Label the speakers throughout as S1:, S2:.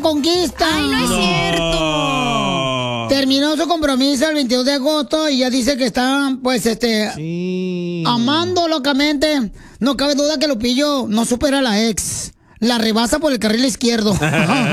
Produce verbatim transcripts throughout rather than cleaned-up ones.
S1: conquista.
S2: Ay, no es
S3: No.
S2: cierto.
S1: Terminó su compromiso el veintidós de agosto y ya dice que está, pues, este,
S3: Sí.
S1: amando locamente. No cabe duda que Lupillo no supera a la ex. La rebasa por el carril izquierdo.
S2: O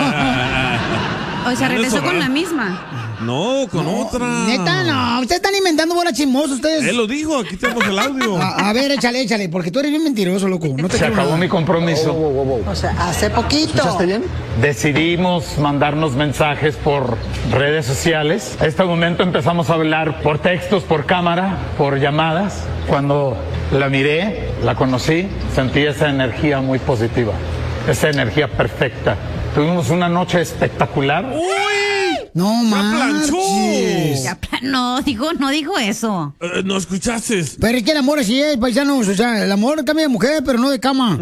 S2: sea, regresó
S3: Eso,
S2: con la
S3: ¿verdad?
S2: misma.
S3: No, con otra.
S1: Neta, no. Ustedes están inventando bola chismosa, ustedes.
S3: Él lo dijo, aquí tenemos el audio.
S1: A, a ver, échale, échale, porque tú eres bien mentiroso, loco. No te
S4: Se
S1: creo
S4: acabó
S1: nada.
S4: mi compromiso.
S5: O sea, hace poquito.
S4: ¿Escuchaste bien? Decidimos mandarnos mensajes por redes sociales. En este momento empezamos a hablar por textos, por cámara, por llamadas. Cuando la miré, la conocí, sentí esa energía muy positiva, esa energía perfecta. Tuvimos una noche espectacular.
S1: No manches.
S2: Ya, pla- no, dijo, no dijo eso.
S3: Eh, no escuchaste.
S1: Pero es que el amor así es, paisanos. O sea, el amor cambia de mujer, pero no de cama.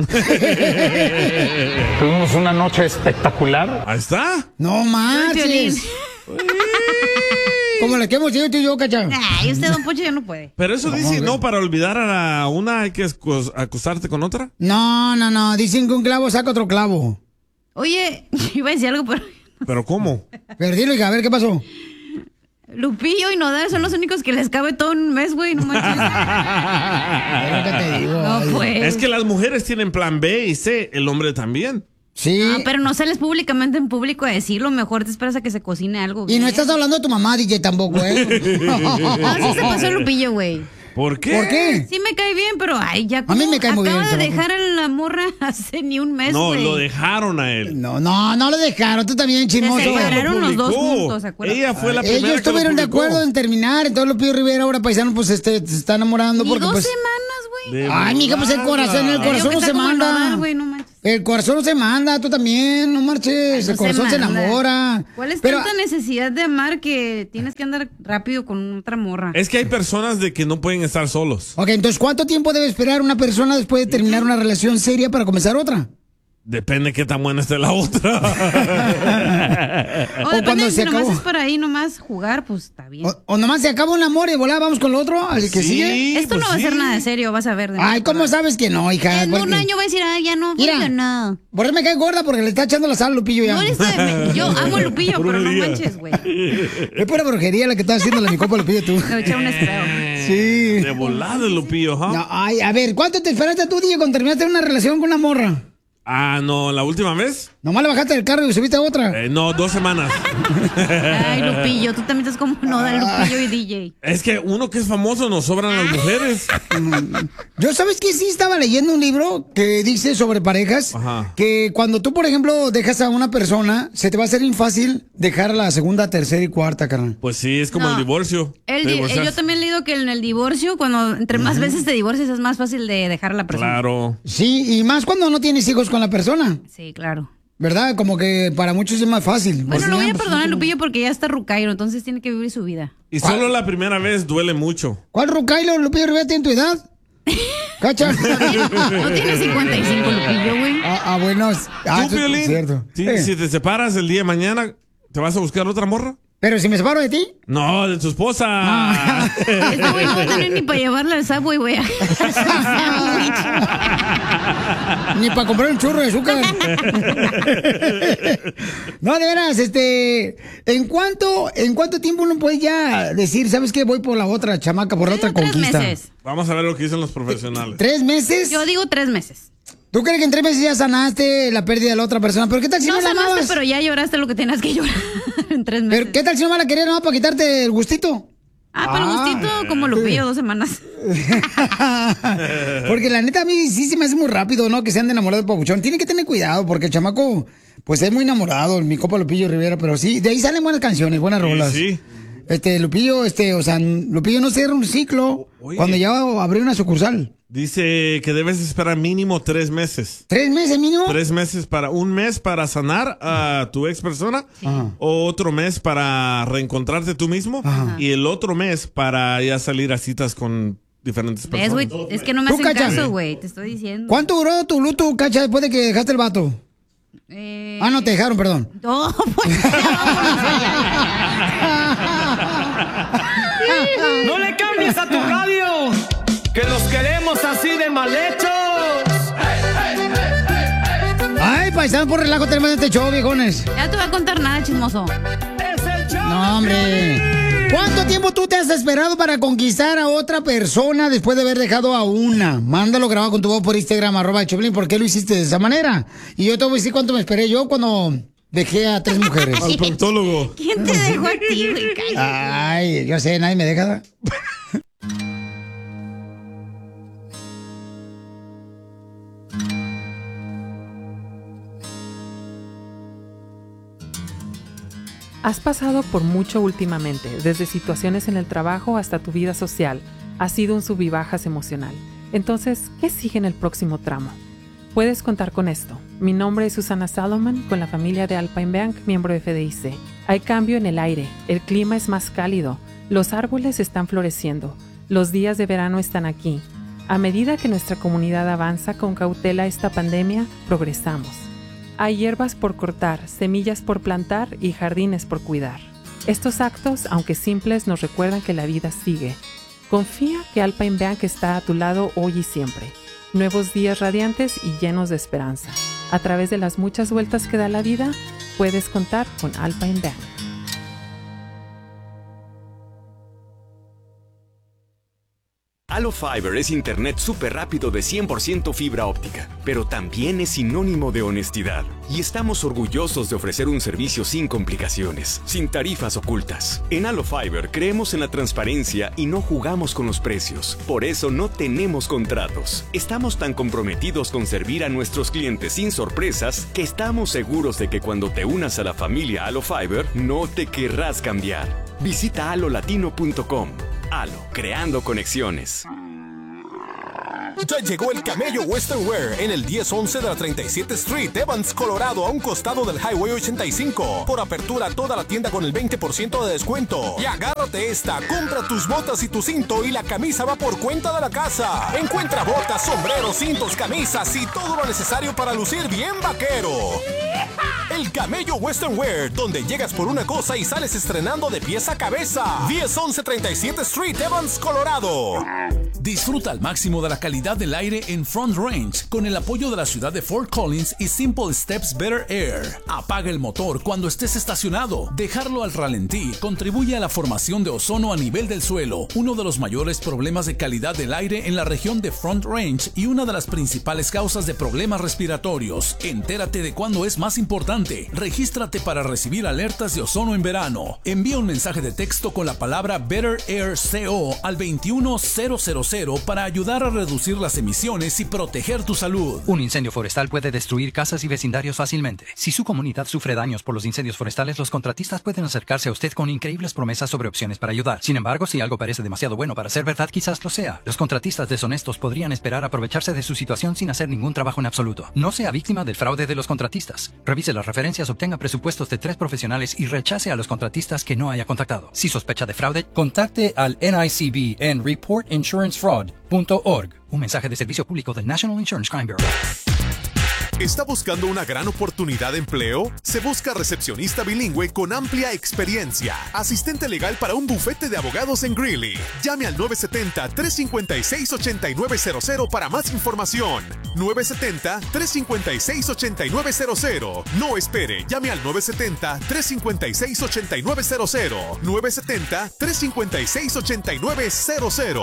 S4: Tuvimos una noche espectacular.
S3: Ahí está.
S1: No manches. Como la que hemos hecho tú y yo, cacha.
S2: Ay, usted, don Poncho, ya no puede.
S3: Pero eso
S1: No,
S3: dice,
S1: güey.
S3: no, para olvidar a la una hay que escus- acusarte con otra.
S1: No, no, no. Dicen que un clavo saca otro clavo.
S2: Oye, iba a decir algo, pero
S3: ¿Pero cómo?
S1: Pero dilo, hija, a ver qué pasó.
S2: Lupillo y Nodal son los únicos que les cabe todo un mes, güey, no manches.
S1: Es lo que te digo.
S2: No,
S1: ay.
S2: pues.
S3: Es que las mujeres tienen plan B y C, el hombre también.
S1: Sí.
S2: No, pero no sales públicamente en público a decirlo. Mejor te esperas a que se cocine algo.
S1: Y no
S2: bien.
S1: estás hablando de tu mamá, D J, tampoco, ¿eh?
S2: No, sí se pasó Lupillo, güey.
S3: ¿Por qué?
S1: ¿Por qué?
S2: Sí me cae bien, pero ay, ya
S1: A mí me cae muy
S2: acaba
S1: bien,
S2: de
S1: chamaco.
S2: dejar a la morra hace ni un mes,
S3: No,
S2: güey.
S3: lo dejaron a él.
S1: No, no, no lo dejaron. Tú también, chismoso.
S2: Se separaron los dos
S3: publicó.
S2: juntos, ¿se acuerdan?
S3: Ella fue la primera
S1: Ellos
S3: que lo
S1: estuvieron de
S3: publicó.
S1: acuerdo en terminar, entonces Lupillo Rivera, ahora paisano, pues este, se está enamorando
S2: Ni
S1: porque
S2: dos
S1: pues...
S2: semanas, güey.
S3: De
S1: Ay, mija, pues el corazón, el
S2: Te digo
S1: corazón
S2: que
S1: no
S2: está
S1: se
S2: como el
S1: manda.
S2: Nodal, güey, no manches.
S1: El corazón no se manda, tú también, no marches.
S2: No
S1: El corazón se,
S2: manda.
S1: enamora.
S2: ¿Cuál es
S1: Pero,
S2: tanta necesidad de amar que tienes que andar rápido con otra morra?
S3: Es que hay personas de que no pueden estar solos.
S1: ok, entonces, ¿cuánto tiempo debe esperar una persona después de terminar una relación seria para comenzar otra?
S3: Depende qué tan buena esté la otra.
S2: O,
S1: o
S2: depende,
S1: cuando
S2: si
S1: se
S2: nomás
S1: acabó.
S2: es para ahí nomás jugar, pues está bien.
S1: O, o nomás se acaba un amor y volá, vamos con lo otro, al que
S3: Sí,
S1: sigue.
S2: Esto
S3: pues
S2: no va a ser
S3: sí.
S2: nada serio, vas a ver. de
S1: Ay,
S2: verdad.
S1: ¿cómo sabes que no, hija?
S2: En un
S1: Porque-
S2: año voy a decir, ay, ya no
S1: Mira,
S2: funcionó.
S1: por eso me cae gorda porque le está echando la sal a Lupillo ya.
S2: No, le estoy- me- yo amo a Lupillo, pero no
S3: Brujería.
S2: manches, güey.
S1: Es pura brujería la que está haciendo la mi copa Lupillo tú.
S2: Le voy a echar un espejo.
S1: Sí.
S3: De volada, Lupillo, ¿ah?
S1: No, ay, a ver, ¿cuánto te esperaste tú, Diego, cuando terminaste una relación con una morra?
S3: Ah, no, la última vez.
S1: Nomás le bajaste del carro y subiste a otra.
S3: Eh, no, dos semanas.
S2: Ay, Lupillo, tú también estás como Nodal, Lupillo y D J.
S3: Es que uno que es famoso nos sobran las mujeres.
S1: Yo, ¿sabes qué? Sí estaba leyendo un libro que dice sobre parejas,
S3: Ajá.
S1: que cuando tú, por ejemplo, dejas a una persona, se te va a hacer infácil dejar a la segunda, tercera y cuarta, carnal.
S3: Pues sí, es como
S2: No.
S3: el divorcio.
S2: El
S3: Te
S2: di-
S3: divorcias.
S2: yo también he leído que en el divorcio, cuando entre más veces te divorcias, es más fácil de dejar a la persona.
S3: Claro.
S1: Sí, y más cuando no tienes hijos con la persona,
S2: Sí, claro.
S1: ¿verdad? Como que para muchos es más fácil.
S2: Bueno,
S1: Pues,
S2: lo voy
S1: ya,
S2: a
S1: pues,
S2: perdonar a
S1: no-
S2: Lupillo porque ya está rucairo, entonces tiene que vivir su vida.
S3: Y solo la primera vez duele mucho.
S1: ¿Cuál Rucailo, Lupillo Rivera, tiene tu edad? ¿Cacha?
S2: No tiene cincuenta y cinco, Lupillo, güey.
S1: Ah, ah, bueno. Ah,
S3: ¿Tú,
S1: eso es
S3: Piolín?
S1: cierto.
S3: Sí,
S1: Eh,
S3: Si te separas el día de mañana, ¿te vas a buscar otra morra?
S1: Pero si me separo de ti.
S3: No, de tu esposa.
S1: Ah.
S2: Este güey no va a tener ni para llevarla al Subway, güey.
S1: Ni para comprar un churro de azúcar. No, de veras, este, ¿en cuánto, en cuánto tiempo uno puede ya decir, sabes qué, voy por la otra chamaca, por la otra
S2: Tres
S1: conquista?
S2: meses.
S3: Vamos a ver lo que dicen los profesionales.
S1: ¿Tres meses?
S2: Yo digo tres meses.
S1: ¿Tú crees que en tres meses ya sanaste la pérdida de la otra persona? ¿Pero qué tal si no,
S2: No
S1: la
S2: sanaste,
S1: amabas?
S2: pero ya lloraste lo que tenías que llorar en tres meses.
S1: ¿Pero qué tal si no la querías nomás para quitarte el gustito?
S2: Ah, pero
S1: Ah.
S2: gustito como Lupillo, dos semanas.
S1: Porque la neta a mí sí se me hace muy rápido, ¿no? Que se han enamorado de Pabuchón. Tiene que tener cuidado porque el chamaco, pues es muy enamorado, mi copa Lupillo Rivera, pero sí, de ahí salen buenas canciones, buenas rolas.
S3: Sí, sí.
S1: Este, Lupillo, este, o sea, Lupillo no cierra un ciclo
S3: Oye.
S1: cuando ya abrió una sucursal.
S3: Dice que debes esperar mínimo tres meses.
S1: ¿Tres meses mínimo?
S3: Tres meses para, un mes para sanar a tu ex persona,
S1: Ajá.
S3: otro mes para reencontrarte tú mismo
S1: Ajá.
S3: y el otro mes para ya salir a citas con diferentes
S2: ¿Ves, güey?
S3: personas.
S2: Es que no me
S1: ¿Tú,
S2: hacen
S1: Cacha?
S2: caso, güey. Te estoy diciendo.
S1: ¿Cuánto duró tu luto, Cacha, después de que dejaste el vato?
S2: Eh...
S1: Ah, no, te dejaron, perdón.
S2: No, pues.
S6: No le cambies a tu radio, que los queremos así de mal hechos.
S1: Ay, paisanos, por relajo tenemos este show, viejones.
S2: Ya te voy a contar nada, chismoso.
S6: ¡Es el show!
S1: No, hombre. ¿Cuánto tiempo tú te has esperado para conquistar a otra persona después de haber dejado a una? Mándalo grabado con tu voz por Instagram, arroba el Choplin. ¿Por qué lo hiciste de esa manera? Y yo te voy a decir cuánto me esperé yo cuando dejé a tres mujeres.
S3: Al proctólogo.
S2: ¿Quién te dejó a ti, güey? Cállate.
S1: Ay, yo sé, nadie me deja.
S7: Has pasado por mucho últimamente, desde situaciones en el trabajo hasta tu vida social. Ha sido un sub y bajas emocional. Entonces, ¿qué sigue en el próximo tramo? Puedes contar con esto. Mi nombre es Susana Salomon, con la familia de Alpine Bank, miembro de F D I C. Hay cambio en el aire, el clima es más cálido, los árboles están floreciendo, los días de verano están aquí. A medida que nuestra comunidad avanza con cautela esta pandemia, progresamos. Hay hierbas por cortar, semillas por plantar y jardines por cuidar. Estos actos, aunque simples, nos recuerdan que la vida sigue. Confía que Alpine Bank está a tu lado hoy y siempre. Nuevos días radiantes y llenos de esperanza. A través de las muchas vueltas que da la vida, puedes contar con Alpine Bank.
S8: Allo Fiber es internet súper rápido de cien por ciento fibra óptica, pero también es sinónimo de honestidad. Y estamos orgullosos de ofrecer un servicio sin complicaciones, sin tarifas ocultas. En Allo Fiber creemos en la transparencia y no jugamos con los precios. Por eso no tenemos contratos. Estamos tan comprometidos con servir a nuestros clientes sin sorpresas que estamos seguros de que cuando te unas a la familia Allo Fiber, no te querrás cambiar. Visita alo latino punto com. Alo, creando conexiones.
S9: Ya llegó el Camello Western Wear en el diez once de la treinta y siete Street, Evans, Colorado, a un costado del Highway ochenta y cinco. Por apertura toda la tienda con el veinte por ciento de descuento. Y agárrate esta, compra tus botas y tu cinto y la camisa va por cuenta de la casa. Encuentra botas, sombreros, cintos, camisas y todo lo necesario para lucir bien vaquero. El Camello Western Wear, donde llegas por una cosa y sales estrenando de pies a cabeza. diez once treinta y siete Street, Evans, Colorado.
S10: Disfruta al máximo de la calidad del aire en Front Range con el apoyo de la ciudad de Fort Collins y Simple Steps Better Air. Apaga el motor cuando estés estacionado. Dejarlo al ralentí contribuye a la formación de ozono a nivel del suelo, uno de los mayores problemas de calidad del aire en la región de Front Range y una de las principales causas de problemas respiratorios. Entérate de cuándo es más importante. Regístrate para recibir alertas de ozono en verano. Envía un mensaje de texto con la palabra Better Air C O al veintiuno mil para ayudar a reducir las emisiones y proteger tu salud.
S11: Un incendio forestal puede destruir casas y vecindarios fácilmente. Si su comunidad sufre daños por los incendios forestales, los contratistas pueden acercarse a usted con increíbles promesas sobre opciones para ayudar. Sin embargo, si algo parece demasiado bueno para ser verdad, quizás lo sea. Los contratistas deshonestos podrían esperar aprovecharse de su situación sin hacer ningún trabajo en absoluto. No sea víctima del fraude de los contratistas. Revise las referencias, obtenga presupuestos de tres profesionales y rechace a los contratistas que no haya contactado. Si sospecha de fraude, contacte al N I C B en report insurance fraud punto org. Un mensaje de servicio público del National Insurance Crime Bureau.
S12: ¿Está buscando una gran oportunidad de empleo? Se busca recepcionista bilingüe con amplia experiencia. Asistente legal para un bufete de abogados en Greeley. Llame al nueve siete cero, tres cinco seis, ocho nueve cero cero para más información. nueve siete cero, tres cinco seis, ocho nueve cero cero. No espere, llame al nueve siete cero, tres cinco seis, ocho nueve cero cero. nueve siete cero, tres cinco seis, ocho nueve cero cero.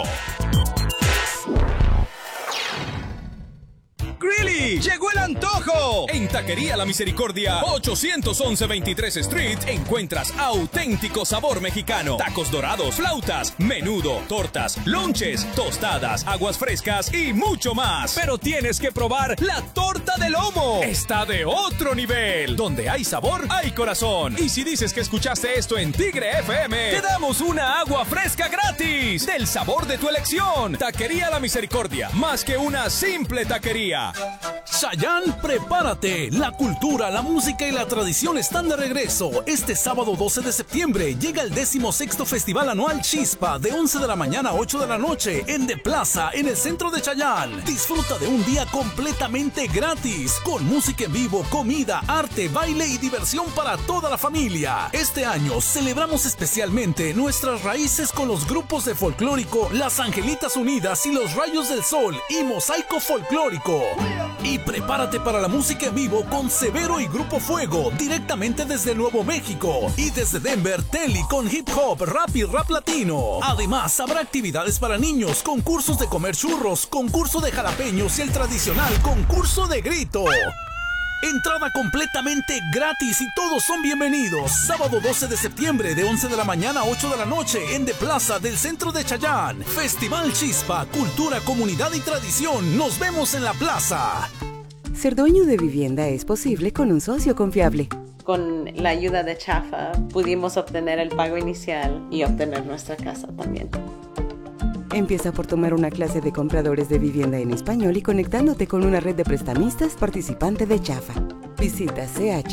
S6: Greeley, llegó el antojo. En Taquería La Misericordia, ochocientos once veintitrés Street, encuentras auténtico sabor mexicano. Tacos dorados, flautas, menudo, tortas, lonches, tostadas, aguas frescas y mucho más. Pero tienes que probar la torta de lomo. Está de otro nivel. Donde hay sabor, hay corazón. Y si dices que escuchaste esto en Tigre F M, te damos una agua fresca gratis. Del sabor de tu elección. Taquería La Misericordia, más que una simple taquería.
S10: Chayanne, prepárate. La cultura, la música y la tradición están de regreso. Este sábado doce de septiembre llega el decimosexto Festival Anual Chispa de once de la mañana a ocho de la noche en The Plaza, en el centro de Chayanne. Disfruta de un día completamente gratis, con música en vivo, comida, arte, baile y diversión para toda la familia. Este año celebramos especialmente nuestras raíces con los grupos de folclórico Las Angelitas Unidas y Los Rayos del Sol y Mosaico Folclórico. Y prepárate para la música música en vivo con Severo y Grupo Fuego, directamente desde Nuevo México. Y desde Denver, Telly con hip hop, rap y rap latino. Además, habrá actividades para niños, concursos de comer churros, concurso de jalapeños y el tradicional concurso de grito. Entrada completamente gratis y todos son bienvenidos. Sábado doce de septiembre de once de la mañana a ocho de la noche en The Plaza del centro de Chayán. Festival Chispa, cultura, comunidad y tradición. Nos vemos en la plaza.
S13: Ser dueño de vivienda es posible con un socio confiable.
S14: Con la ayuda de Chafa pudimos obtener el pago inicial y obtener nuestra casa también.
S13: Empieza por tomar una clase de compradores de vivienda en español y conectándote con una red de prestamistas participante de Chafa. Visita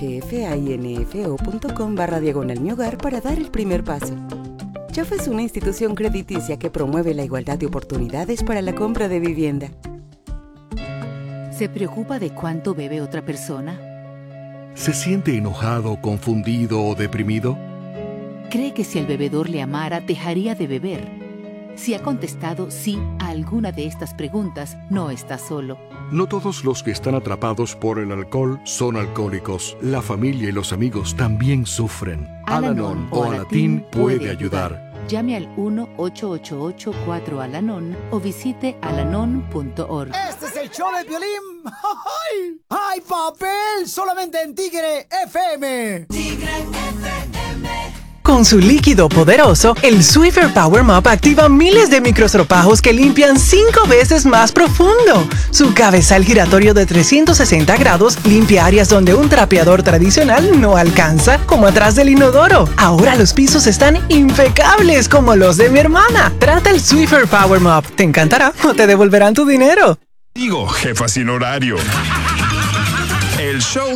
S13: chfinfo.com barra diagonal mi hogar para dar el primer paso. Chafa es una institución crediticia que promueve la igualdad de oportunidades para la compra de vivienda.
S15: ¿Se preocupa de cuánto bebe otra persona?
S16: ¿Se siente enojado, confundido o deprimido?
S15: ¿Cree que si el bebedor le amara, dejaría de beber? Si ha contestado sí a alguna de estas preguntas, no está solo.
S16: No todos los que están atrapados por el alcohol son alcohólicos. La familia y los amigos también sufren. Al-Anon o Alatín puede ayudar.
S15: Llame al uno ocho ocho ocho cuatro Al-Anon o visite alanon punto org.
S17: Este es el show de Piolín. ¡Ay! ¡Ay, papel! Solamente en Tigre F M. Tigre F M.
S18: Con su líquido poderoso, el Swiffer Power Mop activa miles de microstropajos que limpian cinco veces más profundo. Su cabezal giratorio de trescientos sesenta grados limpia áreas donde un trapeador tradicional no alcanza, como atrás del inodoro. Ahora los pisos están impecables como los de mi hermana. Trata el Swiffer Power Mop. Te encantará o te devolverán tu dinero.
S19: Digo, jefa sin horario. El show